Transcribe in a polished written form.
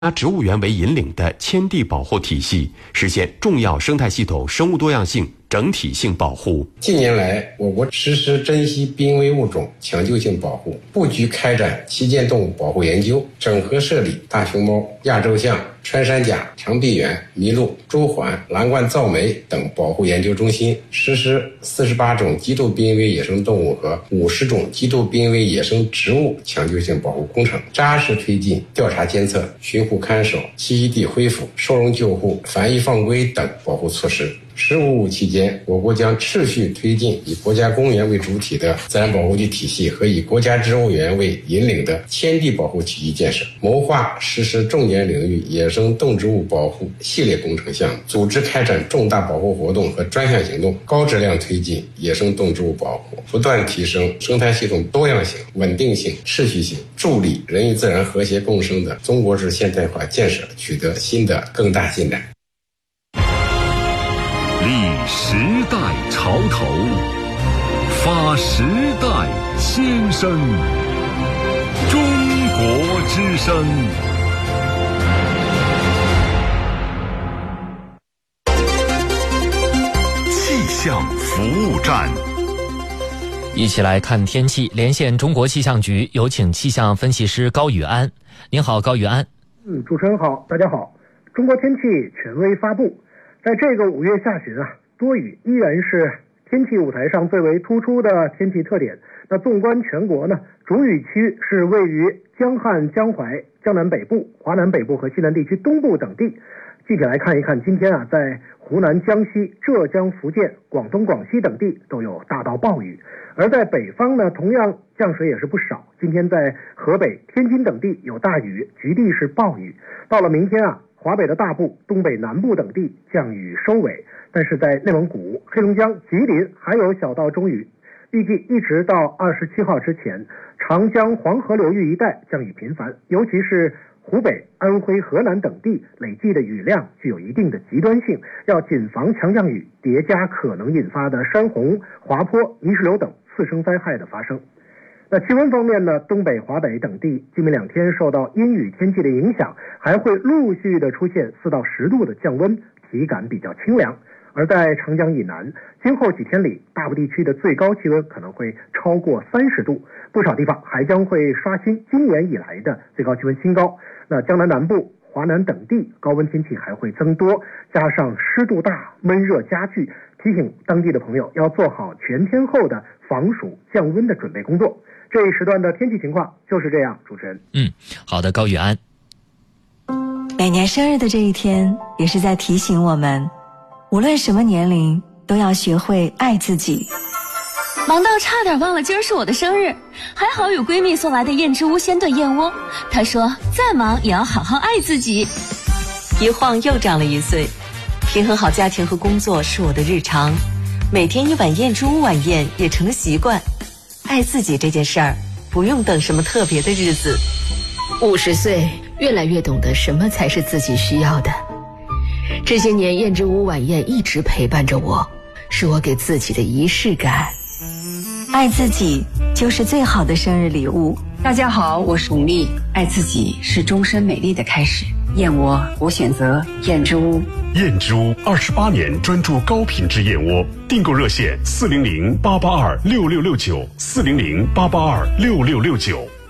植物园为引领的迁地保护体系，实现重要生态系统生物多样性整体性保护。 近年来，我国实施珍稀濒危物种抢救性保护，布局开展旗舰动物保护研究，整合设立大熊猫、亚洲象、穿山甲、长臂猿、麋鹿、朱鹮、蓝冠造眉等保护研究中心，实施48种极度濒危野生动物和50种极度濒危野生植物抢救性保护工程，扎实推进调查监测、巡护看守、栖息地恢复、收容救护、繁育放归等保护措施。“15+5”期间，我国将持续推进以国家公园为主体的自然保护区体系和以国家植物园为引领的迁地保护体系建设，谋划实施重点领域野生动植物保护系列工程项目，组织开展重大保护活动和专项行动，高质量推进野生动植物保护，不断提升生态系统多样性、稳定性、秩序性，助力人与自然和谐共生的中国式现代化建设取得新的更大进展。 立时代潮头，发时代先声，中国之声。气象服务站， 一起来看天气。连线中国气象局，有请气象分析师高宇安。您好，高宇安。 主持人好，大家好。中国天气权威发布，在这个5月下旬多雨依然是天气舞台上最为突出的天气特点。那纵观全国呢，主雨区是位于江汉、江淮、江南北部、华南北部和西南地区东部等地。具体来看一看，今天在湖南、江西、浙江、福建、广东、广西等地都有大到暴雨，而在北方呢，同样降水也是不少。今天在河北、天津等地有大雨，局地是暴雨。到了明天华北的大部、东北南部等地降雨收尾，但是在内蒙古、黑龙江、吉林还有小到中雨。预计一直到27号之前，长江黄河流域一带降雨频繁，尤其是湖北、安徽、河南等地累计的雨量具有一定的极端性，要谨防强降雨叠加可能引发的山洪、滑坡、泥石流等次生灾害的发生。那气温方面呢，东北、华北等地今明2天受到阴雨天气的影响，还会陆续的出现4到10度的降温，体感比较清凉。而在长江以南，今后几天里，大部地区的最高气温可能会超过30度，不少地方还将会刷新今年以来的最高气温新高。那江南南部、华南等地高温天气还会增多，加上湿度大、闷热加剧，提醒当地的朋友要做好全天候的防暑降温的准备工作。这一时段的天气情况就是这样，主持人。 好的，高宇安。 每年生日的这一天，也是在提醒我们，无论什么年龄，都要学会爱自己。 忙到差点忘了今儿是我的生日，还好有闺蜜送来的燕之屋鲜炖燕窝。她说再忙也要好好爱自己。 一晃又长了1岁，平衡好家庭和工作是我的日常，每天1碗燕之屋晚宴也成了习惯。爱自己这件事儿，不用等什么特别的日子。 50岁，越来越懂得什么才是自己需要的。这些年燕之屋晚宴一直陪伴着我，是我给自己的仪式感。 爱自己就是最好的生日礼物。 大家好，我是巩俐。爱自己是终身美丽的开始。燕窝，我选择燕之屋。 燕之屋28年专注高品质燕窝，订购热线400-882-6669，400-882-6669。